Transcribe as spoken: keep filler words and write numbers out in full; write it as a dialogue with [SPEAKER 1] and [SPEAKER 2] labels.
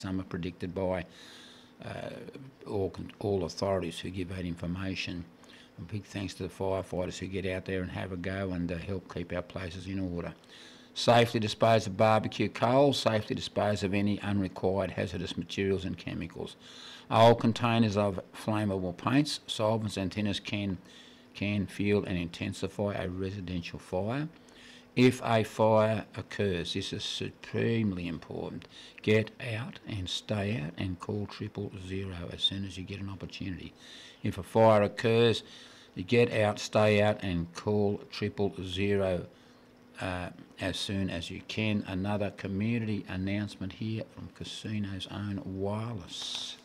[SPEAKER 1] Some are predicted by uh, all, all authorities who give that information. A big thanks to the firefighters who get out there and have a go and uh, help keep our places in order. Safely dispose of barbecue coal, safely dispose of any unrequired hazardous materials and chemicals. Old containers of flammable paints, solvents and thinners can, can fuel and intensify a residential fire. If a fire occurs, this is supremely important. Get out and stay out and call triple zero as soon as you get an opportunity. If a fire occurs, you get out, stay out and call triple zero uh, as soon as you can. Another community announcement here from Casino's own Wireless.